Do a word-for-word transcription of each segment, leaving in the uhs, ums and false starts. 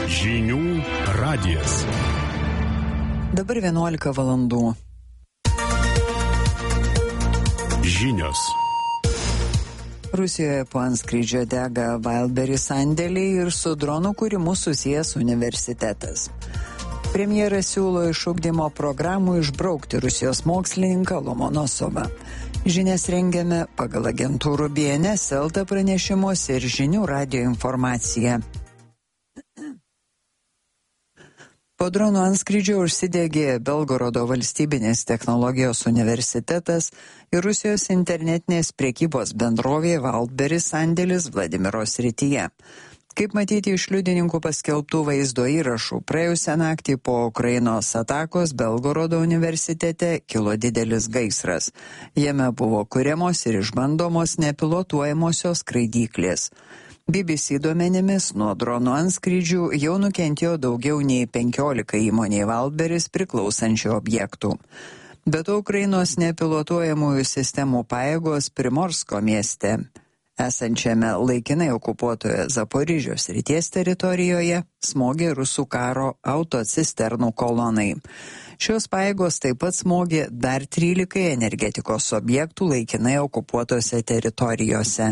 Žinių radijas. Dabar vienuolika valandų. Žinios. Rusijoje po antskrydžio dega Wildberry sandėliai ir su dronų kūrimu susijęs universitetas. Premjeras siūlo iš ugdymo programų išbraukti Rusijos mokslininką Lomonosovą. Žinias rengiame pagal agentūrų B N S, Elta pranešimus ir Žinių radijo informaciją. Po dronų antskrydžio užsidegė Belgorodo valstybinis technologijos universitetas ir Rusijos internetinės prekybos bendrovė Wildberry sandėlis Vladimiro srityje. Kaip matyti iš liudininkų paskelbtų vaizdo įrašų, praėjusią naktį po Ukrainos atakos Belgorodo universitete kilo didelis gaisras. Jame buvo kuriamos ir išbandomos nepilotuojamosios skraidyklės. B B C duomenimis nuo dronų antskrydžių jau nukentėjo daugiau nei penkiolika įmonei Wildberrys priklausančių objektų. Be to, Ukrainos nepilotuojamųjų sistemų pajėgos Primorsko mieste, esančiame laikinai okupuotoje Zaporižios srities teritorijoje, smogė rusų karo autocisternų kolonai. Šios pajėgos taip pat smogė dar trylikai energetikos objektų laikinai okupuotose teritorijose.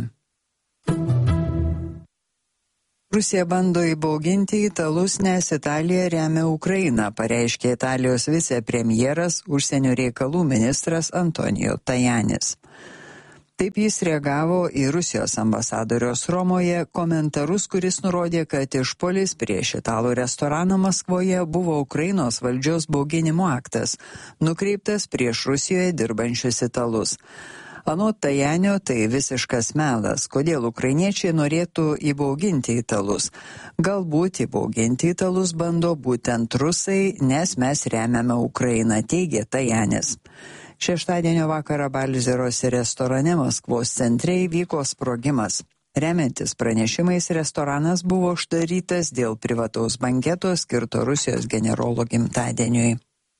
Rusija bando įbauginti italus, nes Italija remia Ukrainą, pareiškė Italijos vicepremjeras, užsienio reikalų ministras Antonijo Tajanis. Taip jis reagavo į Rusijos ambasadoriaus Romoje komentarus, kuris nurodė, kad išpuolis prieš italų restoraną Maskvoje buvo Ukrainos valdžios bauginimo aktas, nukreiptas prieš Rusijoje dirbančius italus. Anot Tajanio tai visiškas melas, kodėl ukrainiečiai norėtų įbauginti italus. Galbūt įbauginti italus bando būtent rusai, nes mes remiame Ukrainą, teigė Tajanis. Šeštadienio vakarą Balzeros restorane Maskvos centre įvyko sprogimas. Remiantis pranešimais, restoranas buvo uždarytas dėl privataus banketo skirto Rusijos generolo gimtadieniui.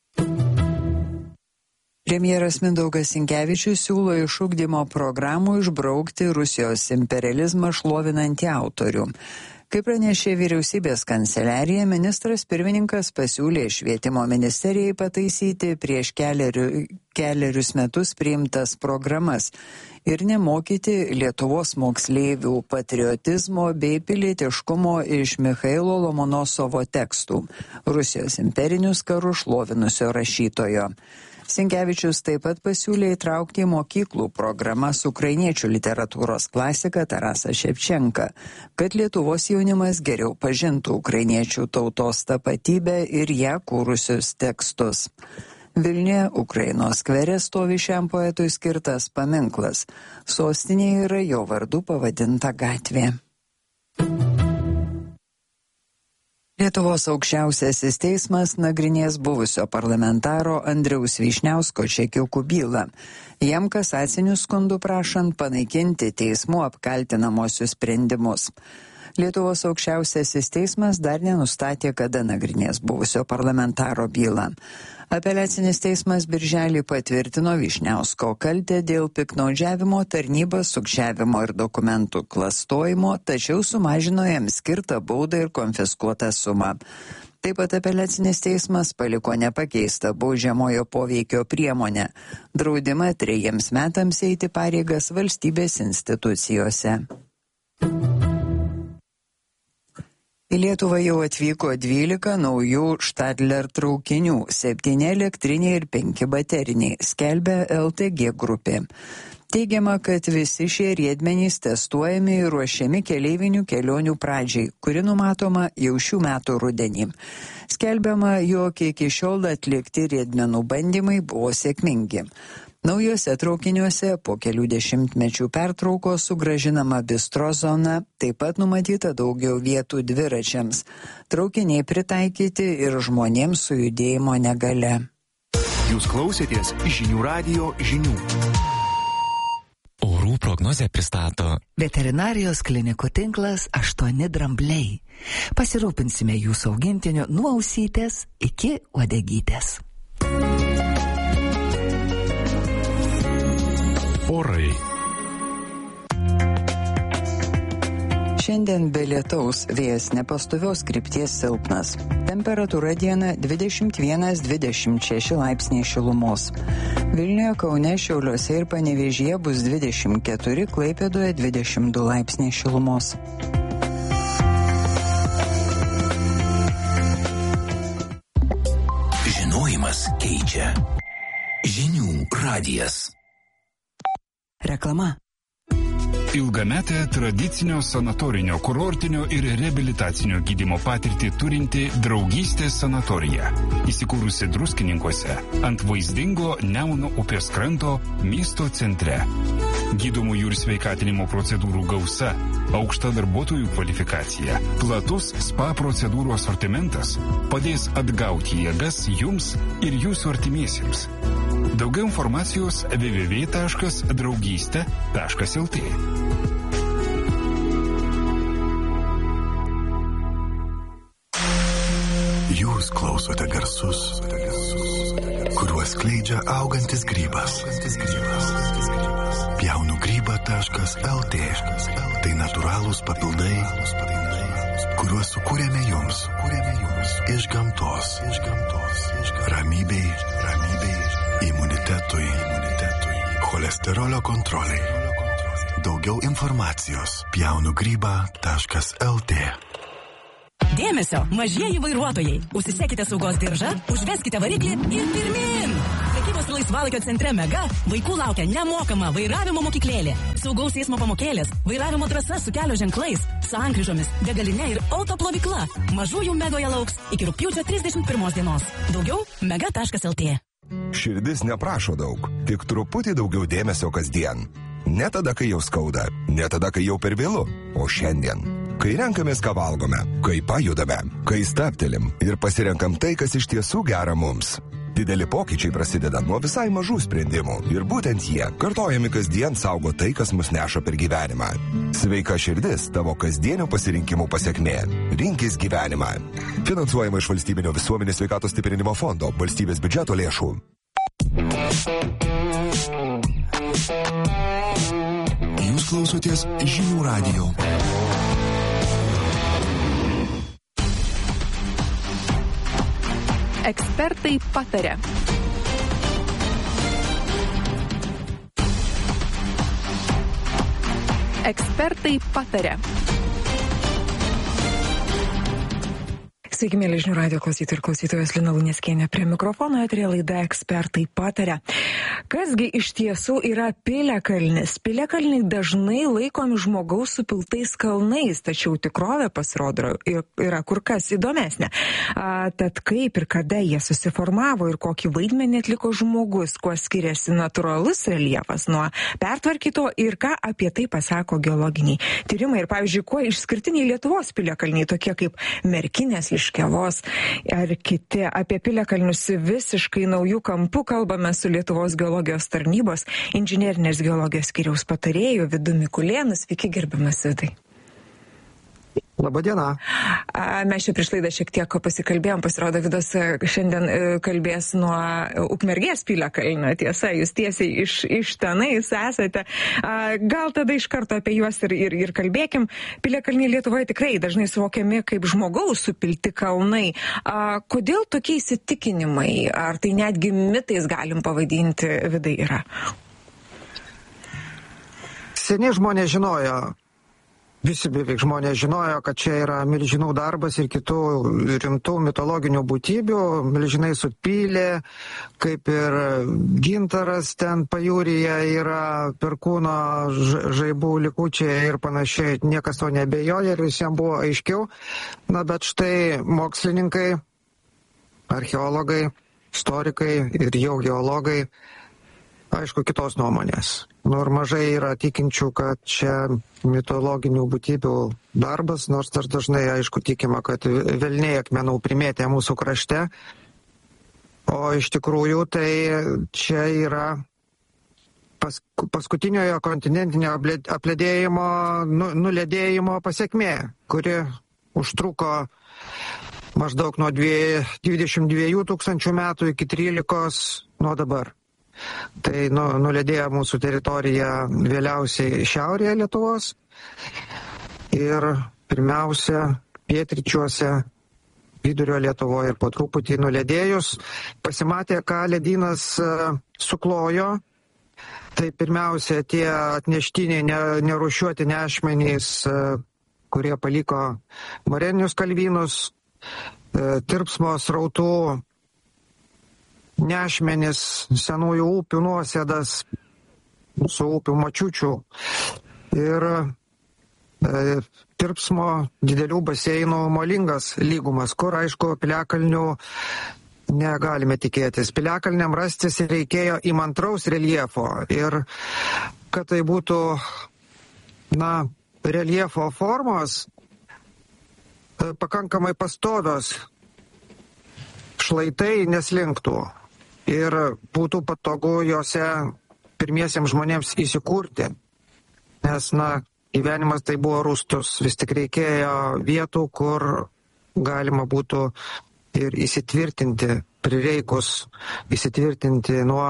Premjeras Mindaugas Sinkevičius siūlo iš ugdymo programų išbraukti Rusijos imperializmą šlovinantį autorių. Kaip pranešė vyriausybės kanceliarija, ministras pirmininkas pasiūlė švietimo ministerijai pataisyti prieš keliariu, keliarius metus priimtas programas ir nemokyti Lietuvos moksleivių patriotizmo bei pilietiškumo iš Michailo Lomonosovo tekstų, Rusijos imperinius karus šlovinusio rašytojo. Sinkevičius taip pat pasiūlė įtraukti į mokyklų programas ukrainiečių literatūros klasiką Tarasą Ševčenką, kad Lietuvos jaunimas geriau pažintų ukrainiečių tautos tapatybę ir ją kūrusius tekstus. Vilniuje Ukrainos skvere stovi šiam poetui skirtas paminklas. Sostinėje yra jo vardu pavadinta gatvė. Lietuvos aukščiausiasis teismas nagrinės buvusio parlamentaro Andriaus Vyšniausko čekiukų bylą. Jam kasacinių skundų prašant panaikinti teismų apkaltinamosius sprendimus. Lietuvos aukščiausiasis teismas dar nenustatė, kada nagrinės buvusio parlamentaro bylą. Apeliacinis teismas birželį patvirtino Vyšniausko kaltę dėl piktnaudžiavimo tarnybos, sukčiavimo ir dokumentų klastojimo, tačiau sumažino jam skirtą baudą ir konfiskuotą sumą. Taip pat apeliacinis teismas paliko nepakeistą baudžiamojo poveikio priemonę – draudimą trejiems metams eiti pareigas valstybės institucijose. Į Lietuvą jau atvyko dvylika naujų Stadler traukinių, septyni elektriniai ir penki bateriniai, skelbia L T G grupė. Teigiama, kad visi šie riedmenys testuojami ir ruošiami keleivinių kelionių pradžiai, kuri numatoma jau šių metų rudenį. Skelbiama, jog iki šiol atlikti riedmenų bandymai buvo sėkmingi. Naujose traukiniuose po kelių dešimtmečių pertraukos sugrąžinama bistro zona, taip pat numatyta daugiau vietų dviračiams. Traukiniai pritaikyti ir žmonėms su judėjimo negalia. Jūs klausėtės Žinių radijo žinių. Orų prognozę pristato Veterinarijos klinikų tinklas aštuoni drambliai. Pasirūpinsime jūsų augintiniu nuo ausytės iki uodegytės. Orai. Šiandien be lietaus, vėjas nepastovios krypties silpnas. Temperatūra dieną dvidešimt vienas dvidešimt šeši laipsniai šilumos. Vilniuje, Kaune, Šiauliuose ir Panevėžyje bus dvidešimt keturi, Klaipėdoje dvidešimt du laipsniai šilumos. Žinojimas keičia. Žinių radijas. Reklama. Ilgametę tradicinio sanatorinio, kurortinio ir reabilitacinio gydymo patirtį turinti Draugystės sanatorija. Įsikūrusi Druskininkuose ant vaizdingo Nemuno upės kranto miesto centre. Gydomųjų ir sveikatinimo procedūrų gausa, aukšta darbuotojų kvalifikacija, platus spa procedūrų asortimentas padės atgauti jėgas jums ir jūsų artimiesiems. Daugiau informacijos w w w taškas draugystė taškas l t. Jūs klausote garsus, kuriuos skleidžia augantis grybas. Pjaunu grybą taškas l t. Tai natūralūs papildai, kuriuos sukūrėme jums iš gamtos. Ramybei, ramybei, imunitetui, imunitetui, cholesterolio kontroliai. Daugiau informacijos pjaunu grybą taškas l t. Dėmesio, mažieji vairuotojai. Užsisekite saugos diržą, užveskite variklį ir pirmin. Prekybos ir laisvalaikio centre Mega vaikų laukia nemokama vairavimo mokyklėlė. Saugaus eismo pamokėlės, vairavimo trasa su kelio ženklais, sankryžomis, degalinė ir autoplovykla. Mažųjų Megoje lauks iki rugpjūčio trisdešimt pirmos dienos. Daugiau mega taškas l t. Širdis neprašo daug, tik truputį daugiau dėmesio kasdien. Ne tada, kai jau skauda, ne tada, kai jau per vėlu, o šiandien. Kai renkamės, ką valgome, kai pajudame, kai stabtelim ir pasirenkam tai, kas iš tiesų gera mums. Dideli pokyčiai prasideda nuo visai mažų sprendimų ir būtent jie, kartojami kasdien, saugo tai, kas mus neša per gyvenimą. Sveika širdis tavo kasdienių pasirinkimų pasekmė. Rinkis gyvenimą. Finansuojama iš Valstybinio visuomenės sveikatos stiprinimo fondo, valstybės biudžeto lėšų. Jūs klausotės Žinių radijo. Ekspertai pataria. Ekspertai pataria. Sveiki, mėly Žinių radijo klausytojai ir klausytojos, Lina Luneckienė prie mikrofono, eteryje laida Ekspertai pataria. Kasgi iš tiesų yra piliakalnis? Piliakalniai dažnai laikomi žmogaus supiltais kalnais, tačiau tikrovė pasirodo yra kur kas įdomesnė. A, tad kaip ir kada jie susiformavo ir kokį vaidmenį atliko žmogus, kuo skiriasi natūralus reljefas nuo pertvarkyto ir ką apie tai pasako geologiniai tyrimai. Ir pavyzdžiui, kuo išskirtiniai Lietuvos piliakalniai, tokie kaip Merkinės, Liškiavos ar kiti. Apie piliakalnius visiškai naujų kampų kalbame su Lietuvos geologijos tarnybos inžinerinės geologijos skyriaus patarėju Vidu Mikulėnu. Sveiki, gerbiamas Vidai. Labadiena. Mes čia prieš laidą šiek tiek pasikalbėjom, pasirodo, Vidas šiandien kalbės nuo Ukmergės piliakalnio. Tiesa, jūs tiesiai iš, iš tenais esate. Gal tada iš karto apie juos ir, ir, ir kalbėkim. Piliakalniai Lietuvoje tikrai dažnai suvokiami kaip žmogaus supilti kalnai. Kodėl tokie įsitikinimai, ar tai netgi mitais galim pavadinti, Vidai, yra? Seniai žmonės žinojo, visi beveik žmonės žinojo, kad čia yra milžinų darbas ir kitų rimtų mitologinių būtybių. Milžinai supylė, kaip ir gintaras ten pajūryje yra, perkūno žaibų likučiai ir panašiai. Niekas to nebejoja ir visiems buvo aiškiau. Na, bet štai mokslininkai, archeologai, istorikai ir jau geologai, aišku, kitos nuomonės. Nu ir mažai yra tikinčių, kad čia mitologinių būtybių darbas, nors dar dažnai, aišku, tikima, kad velniai akmenų primėtė mūsų krašte. O iš tikrųjų tai čia yra pas, paskutiniojo kontinentinio apledėjimo, nu, nuledėjimo pasiekmė, kuri užtruko maždaug nuo dvidešimt dviejų tūkstančių metų iki trylikos nuo dabar. Tai nu, nuledėjo mūsų teritoriją vėliausiai šiaurėje Lietuvos. ir pirmiausia pietryčiuose, vidurio Lietuvoje ir po truputį nuledėjus, pasimatė, ką ledynas suklojo. Tai pirmiausia tie atneštiniai nerūšiuoti nešmenys, kurie paliko moreninius kalvynus, tirpsmo srautų nešmenis, senųjų upių nuosėdas, mūsų upių močiučių ir e, tirpsmo didelių baseinų molingas lygumas, kur, aišku, piliakalnių negalime tikėtis. Piliakalniam rastis reikėjo įmantraus reljefo ir kad tai būtų, na, reljefo formos e, pakankamai pastovios, šlaitai neslinktų ir būtų patogu juose pirmiesiems žmonėms įsikurti, nes, na, gyvenimas tai buvo rūstus, vis tik reikėjo vietų, kur galima būtų ir įsitvirtinti, prireikus įsitvirtinti nuo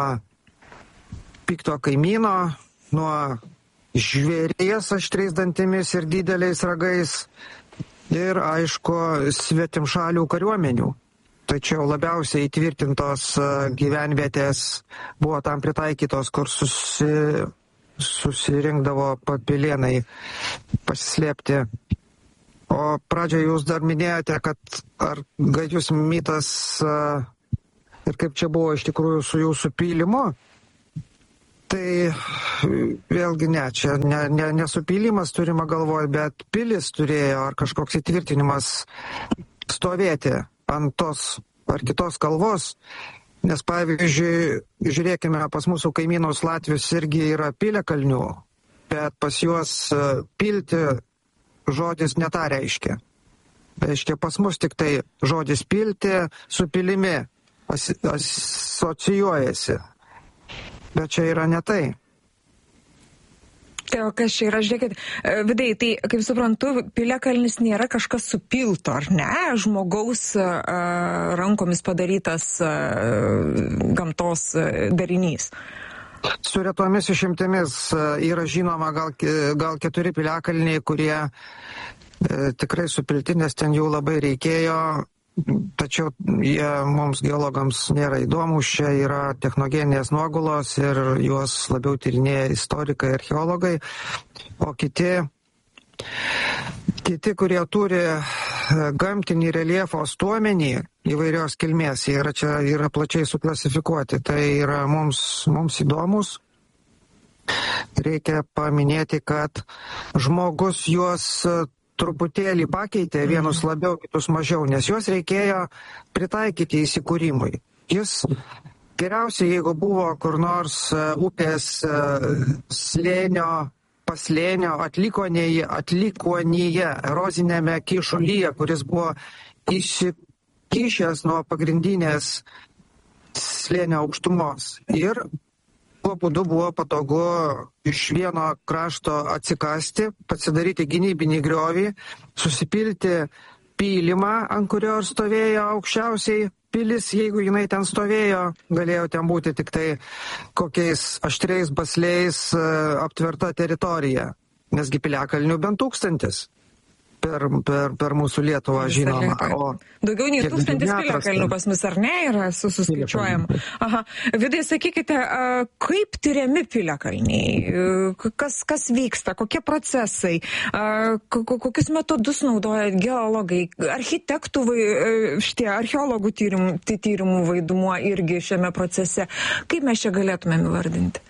pikto kaimyno, nuo žvėries aštriais dantimis ir dideliais ragais ir, aišku, svetimšalių kariuomenių. Tačiau labiausiai įtvirtintos gyvenvietės buvo tam pritaikytos, kur susi, susirinkdavo papilienai pasislėpti. O pradžioje jūs dar minėjote, kad ar gajus mitas ir kaip čia buvo iš tikrųjų su jūsų pylimu. Tai vėlgi ne, čia ne, ne, nesupylimas turima galvoje, bet pilis turėjo ar kažkoks įtvirtinimas stovėti ant tos ar kitos kalvos, nes pavyzdžiui, žiūrėkime, pas mūsų kaimynus Latvius irgi yra piliakalnių, bet pas juos pilti žodis ne tą reiškia. Reiškia, pas mus tik tai žodis pilti su pilimi as, asocijuojasi, bet čia yra ne tai. Tai o kas čia yra, žiūrėkit, Vidai, tai kaip suprantu, piliakalnis nėra kažkas supilto, ar ne? Žmogaus a, rankomis padarytas a, gamtos darinys. Su retomis išimtimis yra žinoma gal, gal keturi piliakalniai, kurie e, tikrai supilti, nes ten jų labai reikėjo. Tačiau jie mums geologams nėra įdomus, čia yra technogeninės nuogulos ir juos labiau tyrinėja istorikai, archeologai, o kiti, kiti, kurie turi gamtinį reljefo stuomenį įvairios kilmės, jie yra čia yra plačiai suklasifikuoti, tai yra mums, mums įdomus. Reikia paminėti, kad žmogus juos truputėlį pakeitė, vienus labiau, kitus mažiau, nes juos reikėjo pritaikyti įsikūrimui. Jis geriausiai, jeigu buvo kur nors upės slėnio, paslėnio atlikonyje, atlikonyje erozinėme kyšulyje, kuris buvo įsikišęs nuo pagrindinės slėnio aukštumos. Ir tuo būdu buvo patogu iš vieno krašto atsikasti, pasidaryti gynybinį griovį, susipilti pylimą, ant kurio stovėjo aukščiausiai pilis, jeigu jinai ten stovėjo, galėjo ten būti tik tai kokiais aštriais basliais aptverta teritorija, nesgi piliakalnių bent tūkstantis. Per, per, per mūsų Lietuvą, žinoma. O daugiau nei tūkstantis piliakalnių pas mus, ar ne, yra suskaičiuojama. Aha. Vidai, sakykite, kaip tyriami piliakalniai? Kas, kas vyksta? Kokie procesai? Kokius metodus naudoja geologai? Architektų, šitie archeologų tyrimų, tyrimų vaidmuo irgi šiame procese. Kaip mes čia galėtumėm įvardinti?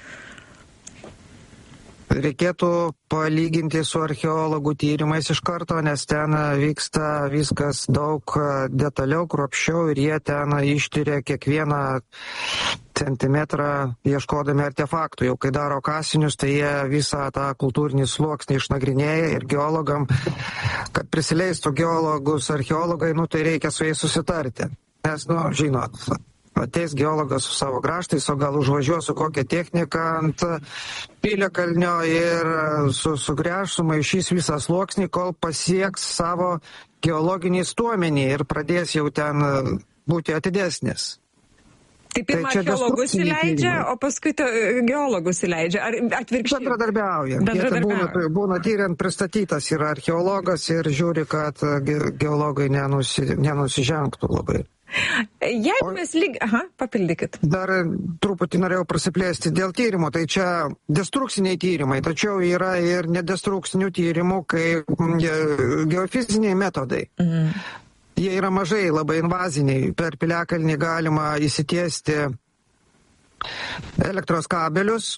Reikėtų palyginti su archeologų tyrimais iš karto, nes ten vyksta viskas daug detaliau, kruopščiau ir jie ten ištyria kiekvieną centimetrą ieškodami artefaktų. Jau kai daro kasinius, tai jie visą tą kultūrinį sluoksnį išnagrinėja ir geologam, kad prisileistų geologus archeologai, nu tai reikia su jais susitarti. Nes, nu, žinot, ateis geologas su savo grąžtais, o gal užvažiuos su kokią techniką ant piliakalnio ir su, sugręš, sumaišys visą sluoksnį, kol pasieks savo geologinį stuomenį ir pradės jau ten būti atidesnis. Tai pirmą tai archeologus įleidžia, o paskui geologus įleidžia. Ar atvirkščiai? Bendradarbiauja. Bendradarbiauja. Būna, būna tyriant pristatytas yra archeologas ir žiūri, kad geologai nenusi, nenusižengtų labai. Jeigu mes lyg... Aha, papildykit. Dar truputį norėjau prasiplėsti dėl tyrimų. Tai čia destrukciniai tyrimai, tačiau yra ir nedestrukcinių tyrimų, kaip geofiziniai metodai. Mhm. Jie yra mažai, labai invaziniai. Per piliakalnį galima įsitiesti elektros kabelius,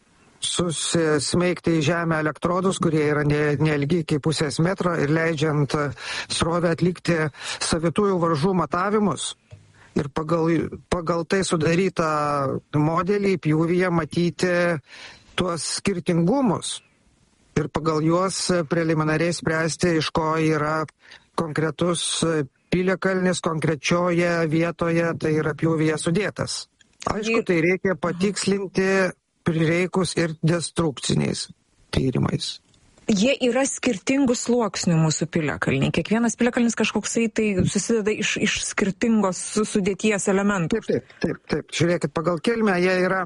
susismeigti į žemę elektrodus, kurie yra neilgi iki pusės metro ir leidžiant srovę atlikti savitųjų varžų matavimus. Ir pagal, pagal tai sudarytą modelį pjūvyje matyti tuos skirtingumus. Ir pagal juos preliminariai spręsti, iš ko yra konkretus piliakalnis konkrečioje vietoje, tai yra pjūvyje sudėtas. Aišku, tai reikia patikslinti prireikus ir destrukciniais tyrimais. Jie yra skirtingų sluoksnių mūsų piliakalniai. Kiekvienas piliakalnis kažkoksai tai susideda iš, iš skirtingos sudėties elementų. Taip, taip, taip, taip. Žiūrėkit, pagal kilmę jie yra,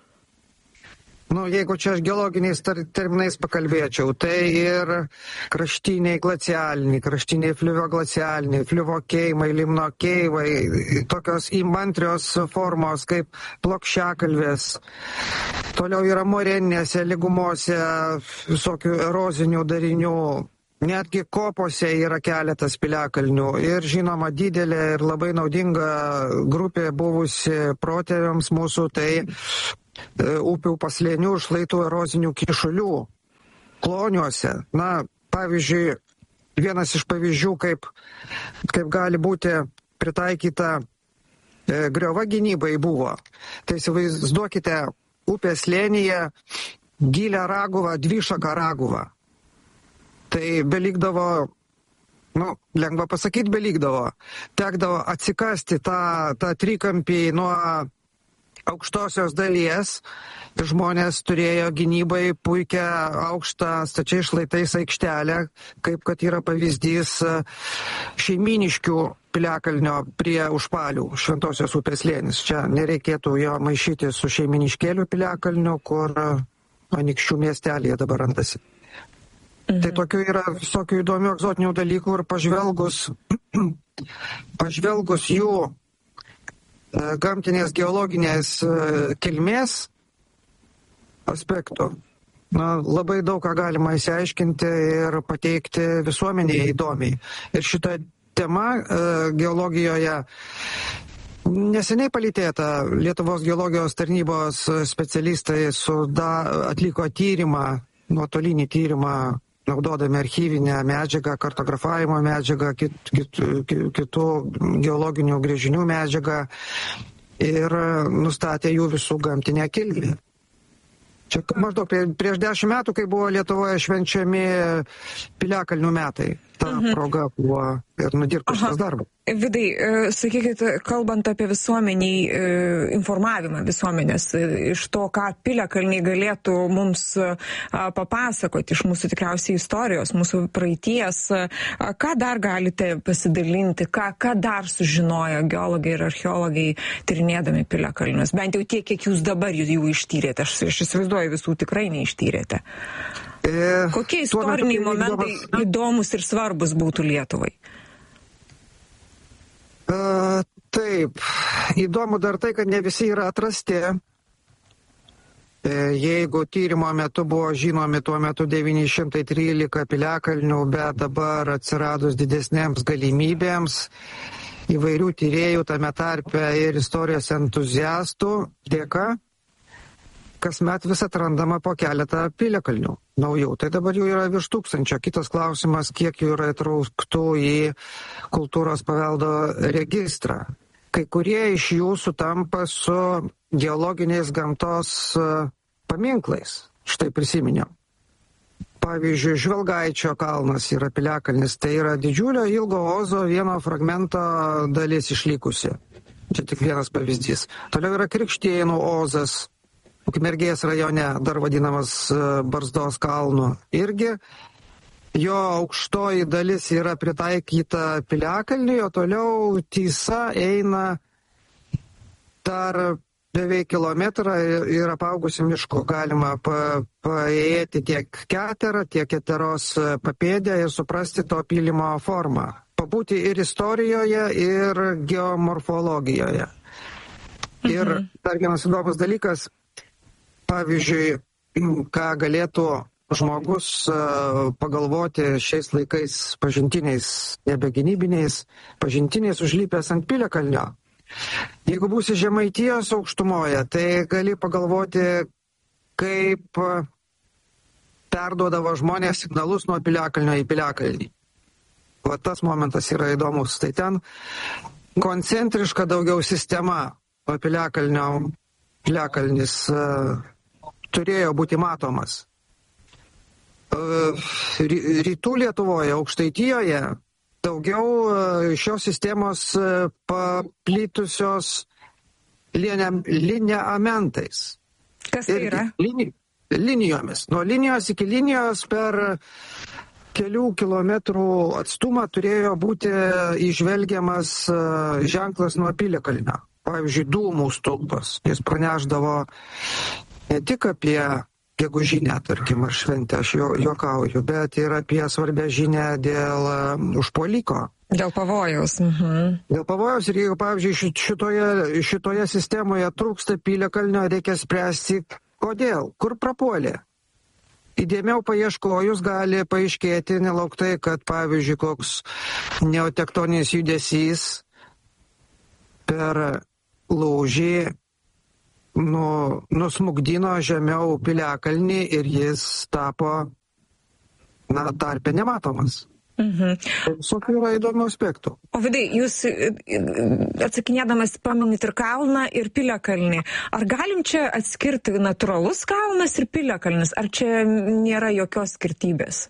nu, jeigu čia aš geologiniais terminais pakalbėčiau, tai ir kraštiniai glacialiniai, kraštiniai fliuvoglacialiniai, fliuvokeimai, limnokeivai, tokios įmantrios formos kaip plokščiakalvės. Toliau yra moreninėse, lygumose visokių erozinių darinių. Netgi kopose yra keletas piliakalnių ir žinoma didelė ir labai naudinga grupė buvusi protėviams mūsų, tai upių paslėnių ir šlaitų erozinių kyšulių kloniuose. Na, pavyzdžiui, vienas iš pavyzdžių, kaip, kaip gali būti pritaikyta e, griova gynybai buvo. Tai įsivaizduokite upės slėnyje gilę raguvą, dvišaką raguvą. Tai belikdavo, nu, lengva pasakyti, belikdavo. Tekdavo atsikasti tą, tą trikampį nuo aukštosios dalies. Žmonės turėjo gynybai puikią aukštą stačiai šlaitais aikštelę, kaip kad yra pavyzdys Šeimyniškių piliakalnio prie Užpalių, Šventosios upės slėnis. Čia nereikėtų jo maišyti su Šeimyniškėlių piliakalniu, kur Anykščių miestelėje dabar randasi. Mhm. Tai tokių yra visokių įdomių egzotinių dalykų ir pažvelgus, pažvelgus jų gamtinės geologinės kilmės aspektų. Na, labai daug ką galima įsiaiškinti ir pateikti visuomenėje įdomiai. Ir šita tema e, geologijoje neseniai palytėta. Lietuvos geologijos tarnybos specialistai suda, atliko tyrimą, nuotolinį tyrimą, naudodami archyvinę medžiagą, kartografavimo medžiagą, kit, kit, kitų geologinių gręžinių medžiagą ir nustatė jų visų gamtinę kilmę. Čia maždaug prie, prieš dešimt metų, kai buvo Lietuvoje švenčiami piliakalnių metai, ta mhm. proga buvo ir nudirbtas šitas darbas. Vidai, sakykit, kalbant apie visuomenį, informavimą visuomenės, iš to, ką piliakalniai galėtų mums papasakoti iš mūsų tikriausiai istorijos, mūsų praeities, ką dar galite pasidalinti, ką, ką dar sužinojo geologai ir archeologai tyrinėdami piliakalnius, bent jau tiek, kiek jūs dabar jų ištyrėte, aš, aš įsivaizduoju, visų tikrai neištyrėte. E, Kokie istoriniai momentai įdomus... įdomus ir svarbus būtų Lietuvai? Uh, taip, įdomu dar tai, kad ne visi yra atrasti. Jeigu tyrimo metu buvo žinomi tuo metu devyni šimtai trylika piliakalnių, bet dabar atsiradus didesnėms galimybėms įvairių tyrėjų, tame tarpe ir istorijos entuziastų dėka, kasmet vis atrandama po keletą piliakalnių naujų. Tai dabar jų yra virš tūkstančio. Kitas klausimas, kiek jų yra įtrauktų į kultūros paveldo registrą. Kai kurie iš jų sutampa su geologiniais gamtos paminklais. Štai prisiminiau. Pavyzdžiui, Žvelgaičio kalnas yra piliakalnis. Tai yra didžiulio ilgo ozo vieno fragmento dalis išlikusi. Čia tik vienas pavyzdys. Toliau yra Krikštėnų ozas. Ukmergės rajone, dar vadinamas Barzdos kalnu. Irgi jo aukštoji dalis yra pritaikyta piliakalniui, o toliau tysa eina dar beveik kilometrą ir apaugusi mišku. Galima pa, paėjti tiek keterą, tiek keteros papėdę ir suprasti to pylimo formą. Pabūti ir istorijoje, ir geomorfologijoje. Mhm. Ir dar vienas įdomus dalykas, pavyzdžiui, ką galėtų žmogus pagalvoti šiais laikais pažintiniais, nebegynybiniais, pažintiniais užlipęs ant Piliakalnio. Jeigu būsi Žemaitijos aukštumoje, tai gali pagalvoti, kaip perduodavo žmonės signalus nuo Piliakalnio į Piliakalnį. Va tas momentas yra įdomus. Tai ten koncentriška daugiau sistema, o Piliakalnio, Piliakalnis uh, turėjo būti matomas. Uh, rytų Lietuvoje, Aukštaitijoje, daugiau šios sistemos paplitusios lineamentais. Kas tai yra? Lini, linijomis. Nuo linijos iki linijos per kelių kilometrų atstumą turėjo būti išvelgiamas ženklas nuo Piliakalnio. Pavyzdžiui, dūmų stulpas. Jis praneždavo ne tik apie gegužinę, tarkim, ar šventę, aš jo, juokauju, bet ir apie svarbę žinią dėl uh, užpuoliko. Dėl pavojaus. Mhm. Dėl pavojaus ir jeigu, pavyzdžiui, šitoje, šitoje sistemoje trūksta Piliakalnio, reikia spręsti, kodėl, kur prapuolė. Įdėmiau paieškojus gali paaiškėti nelauktai, kad, pavyzdžiui, koks neotektoninis judesys per lūžį Nu, nusmugdino žemiau Piliakalnį ir jis tapo, na, tarpe nematomas. Mhm. Visokių yra įdomių aspektų. O Vidai, jūs atsakinėdamas paminit ir kalną, ir Piliakalnį. Ar galim čia atskirti natūralus kalnas ir Piliakalnis? Ar čia nėra jokios skirtybės?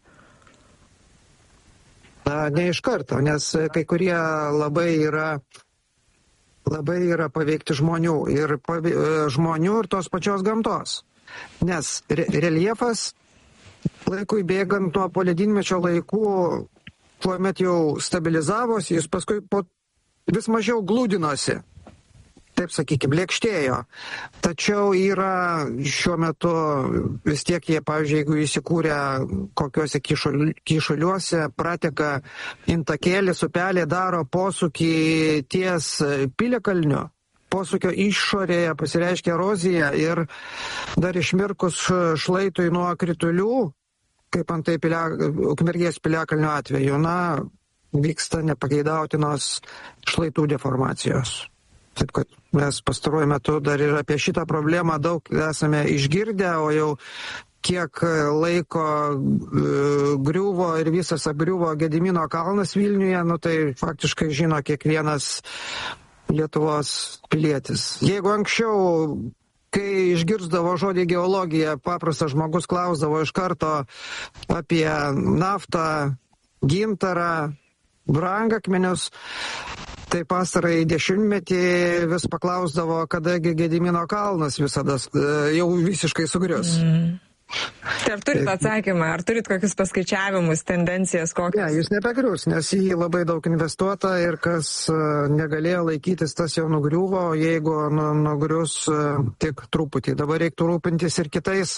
Na, ne iš karto, nes kai kurie labai yra... labai yra paveikti žmonių ir pave, žmonių ir tos pačios gamtos. Nes re, reljefas laikui bėgant nuo poledynmečio laikų, kuomet jau stabilizavosi, jis paskui po, vis mažiau glūdinosi. Taip sakykime, lėkštėjo. Tačiau yra šiuo metu vis tiek jie, pavyzdžiui, jeigu įsikūrė kokiuose kyšuliuose, prateka intakėlis, upelė, daro posūkį ties Piliakalniu. Posūkio išorėje pasireiškia erozija ir dar išmirkus šlaitui nuo kritulių, kaip antai pilia, Ukmergės Piliakalnio atveju, na, vyksta nepageidautinos šlaitų deformacijos. Taip, kad mes pastaruoju metu dar ir apie šitą problemą daug esame išgirdę, o jau kiek laiko uh, griuvo ir visas apgriuvo Gedimino kalnas Vilniuje, nu tai faktiškai žino kiekvienas Lietuvos pilietis. Jeigu anksčiau, kai išgirzdavo žodį geologija, paprastas žmogus klausdavo iš karto apie naftą, gintarą, brangakmenius, tai pastarąjį dešimtmetį vis paklausdavo, kadagi Gedimino kalnas visada jau visiškai sugrius. Mm. Tai ar turit atsakymą, ar turit kokius paskaičiavimus, tendencijas kokias? Ne, jis nebegrius, nes jį labai daug investuota ir kas negalėjo laikytis, tas jau nugriuvo, jeigu nu, nugrius tik truputį. Dabar reiktų rūpintis ir kitais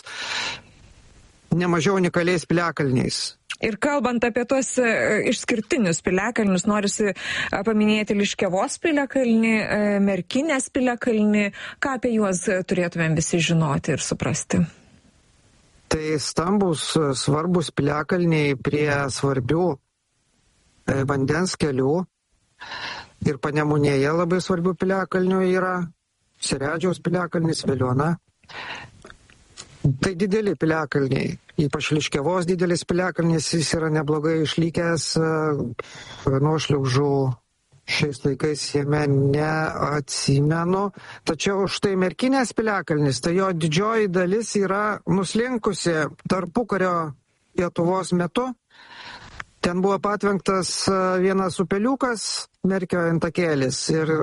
nemažiau unikaliais Piliakalniais. Ir kalbant apie tuos išskirtinius Piliakalnius, norisi paminėti Liškiavos Piliakalnį, Merkinės Piliakalnį. Ką apie juos turėtumėm visi žinoti ir suprasti? Tai stambus, svarbus Piliakalniai prie svarbių vandens kelių. Ir Panemunėje labai svarbių Piliakalnių yra Seredžiaus Piliakalnis, Veliuona. Tai dideli Piliakalniai, ypač Liškiavos didelis Piliakalnis, jis yra neblogai išlikęs, nuošliaužų šiais laikais jame neatsimenu. Tačiau štai Merkinės Piliakalnis, tai jo didžioji dalis yra nuslinkusi tarpukario Lietuvos metu. Ten buvo patvenktas vienas upeliukas, Merkio intakėlis, ir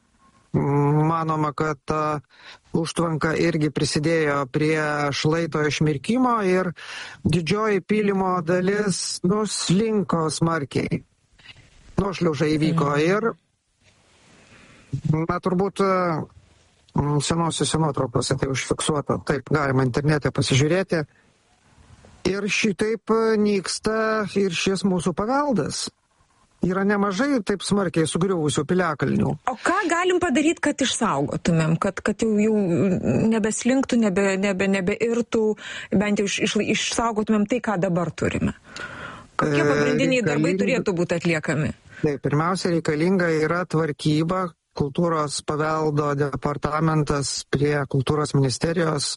manoma, kad ta užtvanka irgi prisidėjo prie šlaito išmirkimo ir didžioji pylimo dalis nuslinko smarkiai. Nuošliauža įvyko ir, na, turbūt senosiuose nuotraukose tai užfiksuota. Taip, galima internete pasižiūrėti. Ir šitaip nyksta ir šis mūsų paveldas. Yra nemažai taip smarkiai sugriuvusių piliakalnių. O ką galim padaryti, kad išsaugotumėm, kad, kad jau, jau nebeslinktų, nebe, nebe, nebeirtų, bent jau iš, iš, išsaugotumėm tai, ką dabar turime? Kokie pagrindiniai darbai turėtų būti atliekami? Taip, pirmiausia, reikalinga yra tvarkyba. Kultūros paveldo departamentas prie kultūros ministerijos,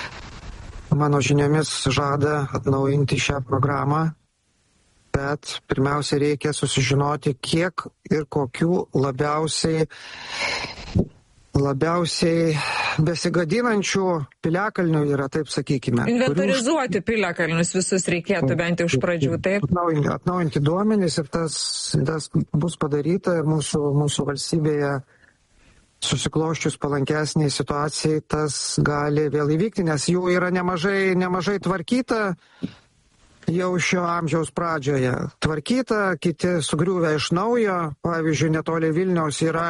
mano žiniomis, žada atnaujinti šią programą, bet pirmiausia reikia susižinoti, kiek ir kokių labiausiai, labiausiai besigadinančių piliakalnių yra, taip sakykime. Inventorizuoti piliakalnius visus reikėtų bent jau iš pradžių, taip? Atnaujinti, atnaujinti duomenys ir tas, tas bus padaryta ir mūsų, mūsų valstybėje susikloščius palankesniai situacijai tas gali vėl įvykti, nes jų yra nemažai, nemažai tvarkyta jau šio amžiaus pradžioje. Tvarkyta, kiti sugriuvę iš naujo, pavyzdžiui, netoli Vilniaus yra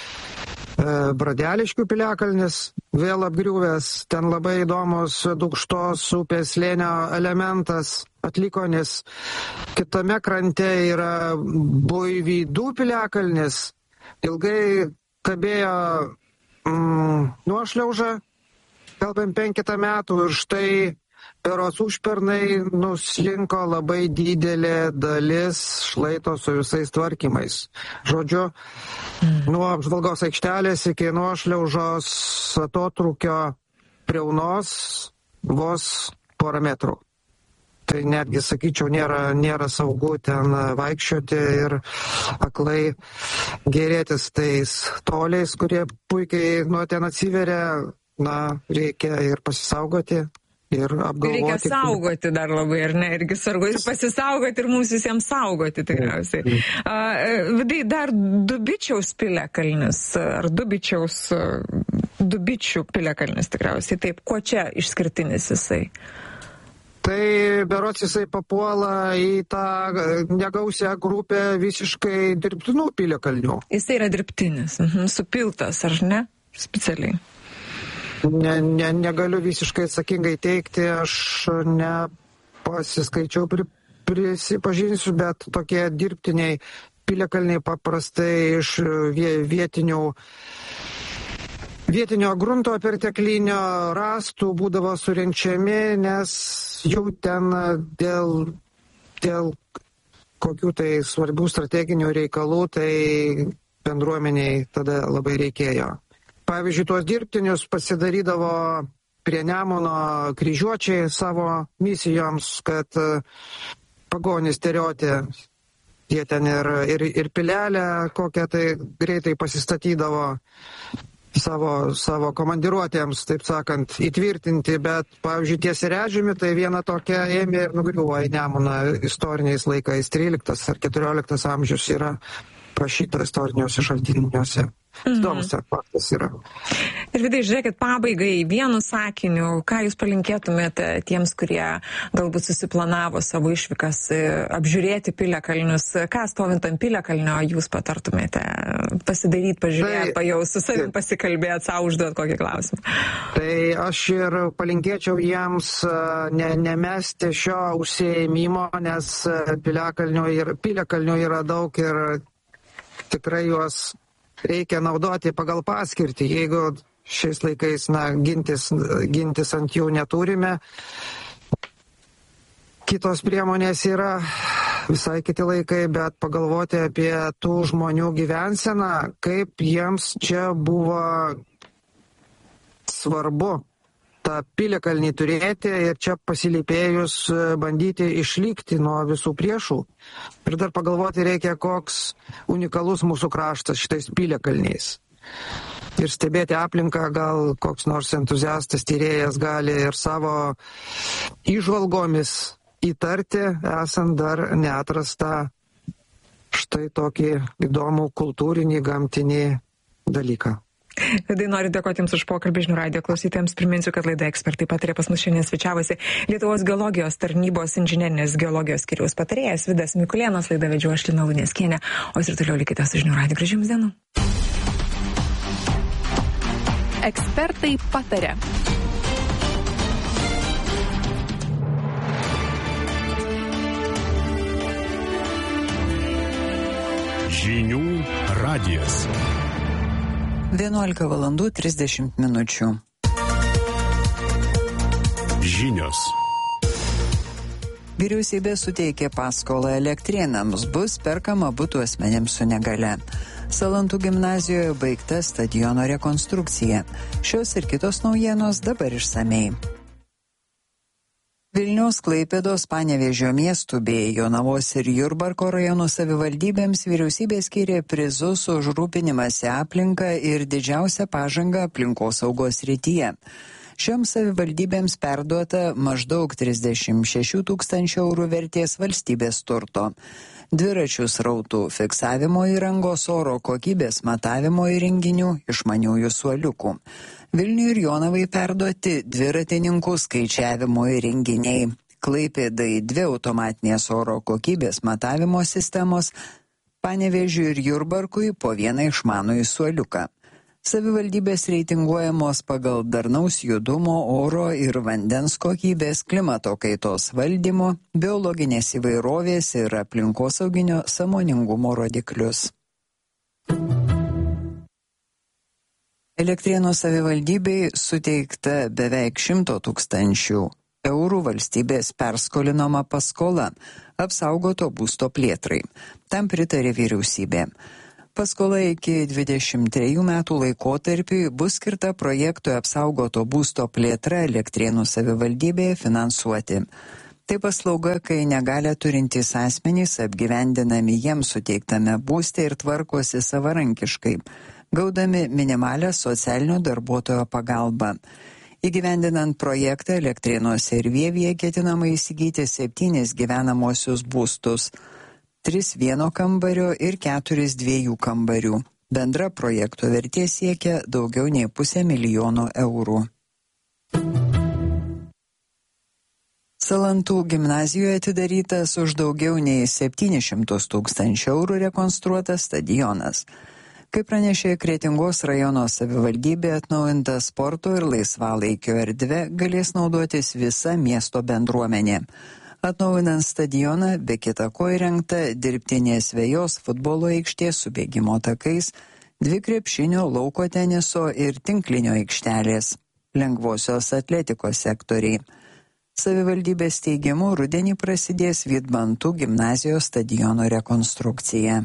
Bradeliškių piliakalnis, vėl apgriuvęs, ten labai įdomus Dukštos upės slėnio elementas, Atlikonis. Kitame krante yra Buivydų piliakalnis, ilgai kabėjo mm, nuošliauža, kalbam penketą metų ir štai peros užpernai nuslinko labai didelė dalis šlaito su visais tvarkymais. Žodžiu, nuo apžvalgos aikštelės iki nuošliaužos atotrūkio priaunos vos porą metrų. Tai netgi, sakyčiau, nėra, nėra saugu ten vaikščioti ir aklai gėrėtis tais toliais, kurie puikiai nuo ten atsiveria. Na, reikia ir pasisaugoti. Ir apgalvoti. Reikia saugoti dar labai, ar ne, irgi sargu, ir pasisaugoti, ir mums visiems saugoti tikriausiai. Uh, Vidai, dar Dubičiaus piliakalnis, ar Dubičiaus, Dubičių piliakalnis tikriausiai, taip, kuo čia išskirtinis jisai? Tai berods jisai papuola į tą negausią grupę visiškai dirbtinų piliakalnių. Jisai yra dirbtinis, mhm, supiltas, ar ne, specialiai? Ne, ne, negaliu visiškai atsakingai teikti, aš nepasiskaičiau, pri, prisipažinsiu, bet tokie dirbtiniai piliakalniai paprastai iš vietinių, vietinio grunto perteklinio rastų būdavo surenčiami, nes jau ten dėl, dėl kokių tai svarbių strateginių reikalų, tai bendruomeniai tada labai reikėjo. Pavyzdžiui, tuos dirbtinius pasidarydavo prie Nemuno kryžiuočiai savo misijoms, kad pagonys terioti, jie ten ir, ir, ir pilelę kokią tai greitai pasistatydavo savo, savo komandiruotėms, taip sakant, įtvirtinti, bet, pavyzdžiui, ties Erežiumi, tai viena tokia ėmė ir nugriuvo į Nemuną istoriniais laikais, tryliktas ar keturioliktas amžius yra prašyta istoriniuose šaltiniuose. Įdomus mm-hmm. faktas yra. Ir Vidai, žiūrėkit, pabaigai vienu sakiniu, ką jūs palinkėtumėte tiems, kurie galbūt susiplanavo savo išvykas apžiūrėti piliakalnius, ką stovint ant piliakalnio jūs patartumėte pasidaryti, pažiūrėti, tai, pajaus, su savim pasikalbėti, savo užduoti kokį klausimą? Tai aš ir palinkėčiau jiems ne, nemesti šio užsiėmimo, nes piliakalnių, ir, piliakalnių yra daug ir tikrai juos reikia naudoti pagal paskirtį. Jeigu šiais laikais, na, gintis, gintis ant jų neturime, kitos priemonės yra visai kiti laikai, bet pagalvoti apie tų žmonių gyvenseną, kaip jiems čia buvo svarbu tą piliakalnį turėti ir čia pasilypėjus bandyti išlikti nuo visų priešų. Ir dar pagalvoti reikia, koks unikalus mūsų kraštas šitais piliakalniais. Ir stebėti aplinką, gal koks nors entuziastas, tyrėjas gali ir savo įžvalgomis įtarti, esant dar neatrastą štai tokį įdomų kultūrinį, gamtinį dalyką. Vidai, noriu dėkoti Jums už pokalbį, žinių radijo klausytojams. Priminsiu, kad laida Ekspertai patarė pas mus šiandien svečiavosi Lietuvos geologijos tarnybos inžinerinės geologijos skyriaus patarėjas Vidas Mikulėnas. Laidą vedžiau aš, Lina Luneckienė. O ir toliau likite su žinių radiju. Gražių jums dienų. Ekspertai pataria. Žinių radijas. vienuolika valandų trisdešimt minučių. Žinios. Vyriausybė suteikė paskolą Elektrėnams, bus perkama butų asmenėms su negale. Salantų gimnazijoje baigta stadiono rekonstrukcija. Šios ir kitos naujienos dabar išsamei. Vilniaus, Klaipėdos, Panevėžio miestų bei Jonavos ir Jurbarko rajonų savivaldybėms vyriausybė skyrė prizus už rūpinimąsi aplinką ir didžiausią pažangą aplinkosaugos srityje. Šioms savivaldybėms perduota maždaug trisdešimt šešių tūkstančių eurų vertės valstybės turto. Dviračių srautų fiksavimo įrangos, oro kokybės matavimo įrenginių, išmaniųjų suoliukų. Vilniui ir Jonavai perduoti dviratininkų skaičiavimo įrenginiai. Klaipėdai dvi automatinės oro kokybės matavimo sistemos, Panevėžiui ir Jurbarkui po vieną išmanųjį suoliuką. Savivaldybės reitinguojamos pagal darnaus judumo, oro ir vandens kokybės, klimato kaitos valdymo, biologinės įvairovės ir aplinkosauginio sąmoningumo rodiklius. Elektrėnų savivaldybei suteikta beveik šimto tūkstančių eurų valstybės perskolinama paskola apsaugoto būsto plėtrai. Tam pritarė vyriausybė. Paskola iki dvidešimt trejų metų laikotarpiui bus skirta projektui apsaugoto būsto plėtra Elektrėnų savivaldybėje finansuoti. Tai paslauga, kai negalią turintys asmenys apgyvendinami jiems suteiktame būste ir tvarkosi savarankiškai, gaudami minimalią socialinio darbuotojo pagalbą. Įgyvendinant projektą Elektrėnuose ir Vievyje ketinama įsigyti septynis gyvenamosius būstus, tris vieno kambario ir keturis dviejų kambarių. Bendra projekto vertė siekia daugiau nei pusę milijono eurų. Salantų gimnazijoje atidarytas už daugiau nei septynis šimtus tūkstančių eurų rekonstruotas stadionas. Kaip pranešė Kretingos rajono savivaldybė, atnaujinta sporto ir laisvalaikio erdvė galės naudotis visa miesto bendruomenė. Atnaujinant stadioną, be kita ko įrengta dirbtinės vejos futbolo aikštė su bėgimo takais, dvi krepšinio, lauko teniso ir tinklinio aikštelės, lengvosios atletikos sektoriai. Savivaldybės teigimu rudenį prasidės Vydmantų gimnazijos stadiono rekonstrukcija.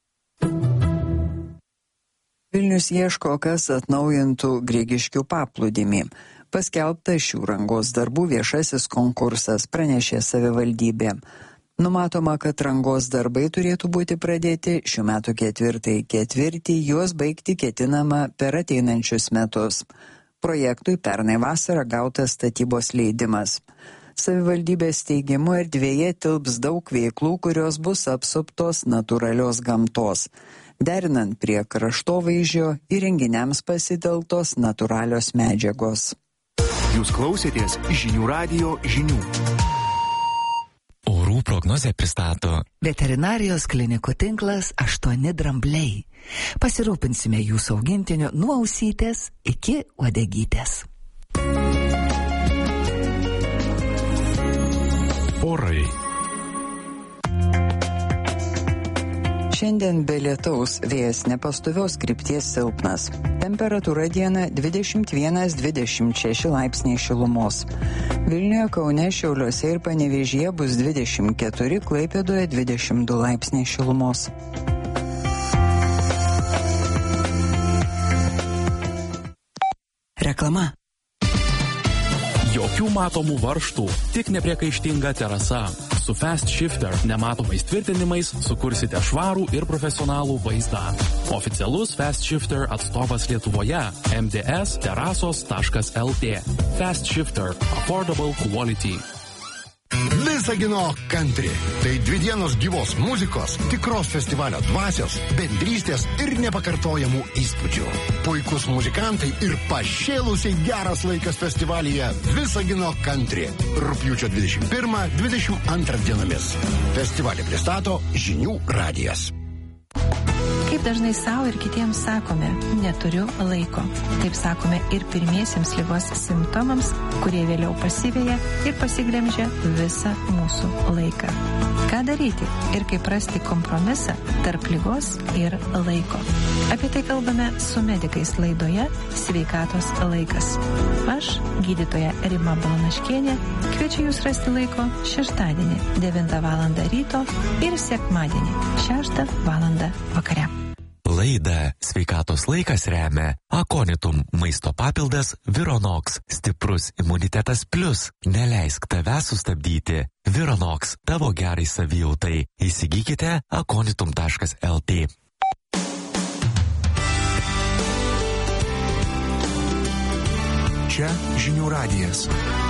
Vilnius ieško, kas atnaujintų Grigiškių paplūdimį. Paskelbtas šių rangos darbų viešasis konkursas, pranešė savivaldybė. Numatoma, kad rangos darbai turėtų būti pradėti šių metų ketvirtąjį ketvirtį, juos baigti ketinama per ateinančius metus. Projektui pernai vasarą gautas statybos leidimas. Savivaldybės teigimu erdvėje tilps daug veiklų, kurios bus apsuptos natūralios gamtos. Derinant prie kraštovaizdžio, įrenginiams pasitelktos natūralios medžiagos. Jūs klausėtės žinių radijo žinių. Orų prognozę pristato Veterinarijos klinikų tinklas aštuoni drambliai. Pasirūpinsime jūsų augintiniu nuo ausytės iki uodegytės. Orai. Šiandien be lietaus, vėjas nepastovios krypties silpnas. Temperatūra dieną dvidešimt vienas dvidešimt šeši laipsniai šilumos. Vilniuje, Kaune, Šiauliuose ir Panevėžyje bus dvidešimt keturi, Klaipėdoje dvidešimt du laipsniai šilumos. Reklama. Jokių matomų varžtų, tik nepriekaištinga terasa. Su Fast Shifter nematomais tvirtinimais sukursite švarų ir profesionalų vaizdą. Oficialus Fast Shifter atstovas Lietuvoje m d s terasos taškas l t. Fast Shifter – Affordable Quality. Visagino country. Tai dvi dienos gyvos muzikos, tikros festivalio dvasios, bendrystės ir nepakartojamų įspūdžių. Puikus muzikantai ir pašėlusiai geras laikas festivalyje Visagino country. Rugpjūčio dvidešimt pirmą dvidešimt antrą dienomis. Festivalį pristato Žinių radijas. Kaip Kaip dažnai savo ir kitiems sakome, neturiu laiko. Taip sakome ir pirmiesiems ligos simptomams, kurie vėliau pasiveja ir pasiglemžia visą mūsų laiką. Ką daryti ir kaip rasti kompromisą tarp ligos ir laiko? Apie tai kalbame su medikais laidoje Sveikatos laikas. Aš, gydytoja Rima Balanaškienė, kviečiu jūs rasti laiko šeštadienį devintą valandą ryto ir sekmadienį šeštą valandą vakare. Laidą Sveikatos laikas remia Akonitum maisto papildas Vironox. Stiprus imunitetas plus. Neleisk tavęs sustabdyti. Vironox tavo gerai savijautai. Įsigykite akonitum taškas el tė. Čia žinių radijas.